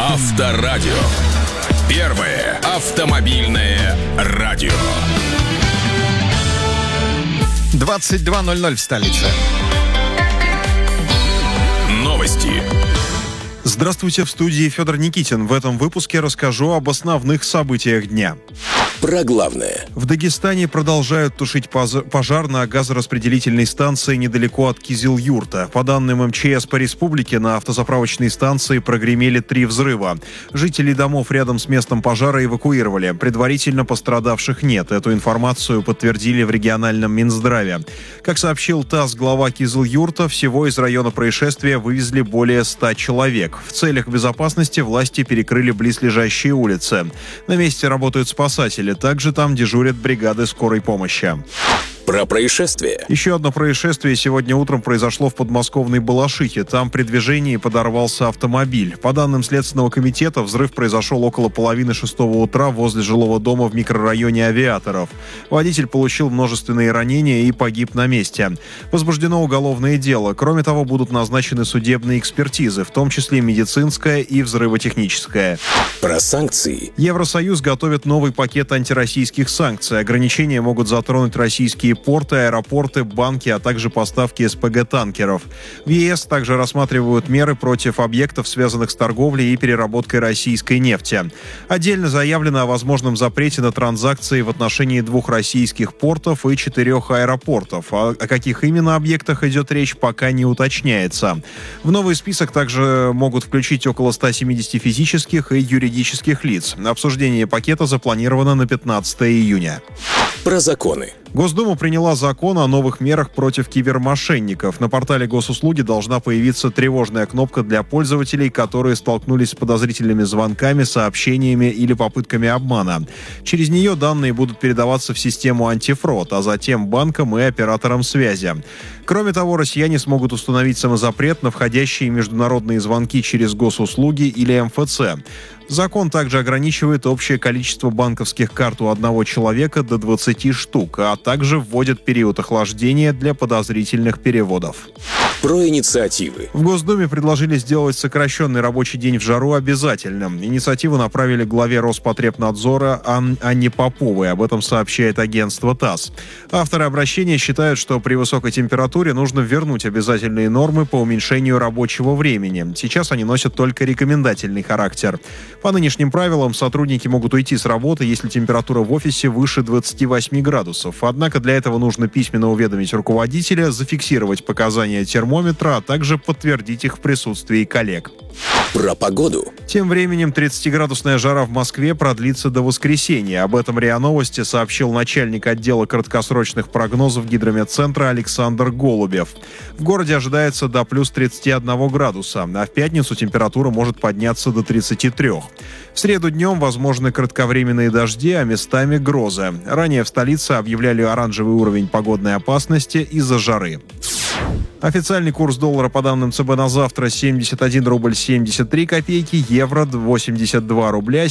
Авторадио. Первое автомобильное радио. 22:00 в столице. Новости. Здравствуйте, в студии Федор Никитин. В этом выпуске расскажу об основных событиях дня. Про главное. В Дагестане продолжают тушить пожар на газораспределительной станции недалеко от Кизил-Юрта. По данным МЧС по республике, на автозаправочной станции прогремели 3 взрыва. Жителей домов рядом с местом пожара эвакуировали. Предварительно пострадавших нет. Эту информацию подтвердили в региональном Минздраве. Как сообщил ТАСС, глава Кизил-Юрта, всего из района происшествия вывезли более 100 человек. В целях безопасности власти перекрыли близлежащие улицы. На месте работают спасатели. Также там дежурят бригады скорой помощи. Про происшествие. Еще одно происшествие сегодня утром произошло в подмосковной Балашихе. Там при движении подорвался автомобиль. По данным Следственного комитета, взрыв произошел около 5:30 утра возле жилого дома в микрорайоне Авиаторов. Водитель получил множественные ранения и погиб на месте. Возбуждено уголовное дело. Кроме того, будут назначены судебные экспертизы, в том числе медицинская и взрывотехническая. Про санкции. Евросоюз готовит новый пакет антироссийских санкций. Ограничения могут затронуть российские порты, аэропорты, банки, а также поставки СПГ-танкеров. В ЕС также рассматривают меры против объектов, связанных с торговлей и переработкой российской нефти. Отдельно заявлено о возможном запрете на транзакции в отношении 2 российских портов и 4 аэропортов. О каких именно объектах идет речь, пока не уточняется. В новый список также могут включить около 170 физических и юридических лиц. Обсуждение пакета запланировано на 15 июня. Про законы. Госдума приняла закон о новых мерах против кибермошенников. На портале госуслуги должна появиться тревожная кнопка для пользователей, которые столкнулись с подозрительными звонками, сообщениями или попытками обмана. Через нее данные будут передаваться в систему антифрод, а затем банкам и операторам связи. Кроме того, россияне смогут установить самозапрет на входящие международные звонки через госуслуги или МФЦ. Закон также ограничивает общее количество банковских карт у одного человека до 20 штук, а также вводит период охлаждения для подозрительных переводов. Про инициативы. В Госдуме предложили сделать сокращенный рабочий день в жару обязательным. Инициативу направили главе Роспотребнадзора Анне Поповой. Об этом сообщает агентство ТАСС. Авторы обращения считают, что при высокой температуре нужно вернуть обязательные нормы по уменьшению рабочего времени. Сейчас они носят только рекомендательный характер. По нынешним правилам сотрудники могут уйти с работы, если температура в офисе выше 28 градусов. Однако для этого нужно письменно уведомить руководителя, зафиксировать показания термометра, а также подтвердить их в присутствии коллег. Про погоду. Тем временем 30-градусная жара в Москве продлится до воскресенья. Об этом РИА Новости сообщил начальник отдела краткосрочных прогнозов Гидрометцентра Александр Голубев. В городе ожидается до плюс 31 градуса, а в пятницу температура может подняться до 33. В среду днем возможны кратковременные дожди, а местами грозы. Ранее в столице объявляли оранжевый уровень погодной опасности из-за жары. Официальный курс доллара по данным ЦБ на завтра 71 рубль 73 копейки, евро 82 рубля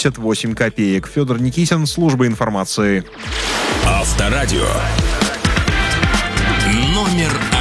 78 копеек. Федор Никитин, служба информации. Авторадио. Номер